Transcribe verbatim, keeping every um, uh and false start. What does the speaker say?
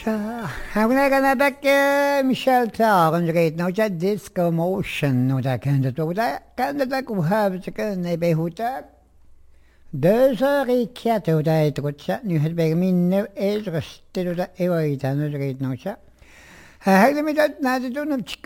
Hagunaganadak Michel Tarn reed no ja disco motion no da kende to da kende da ku have te kende be huta. Deux heures et quatre da et trotsa nu het bij min is rustig da ewa ita no reed no ja. Hij had me dat na de doen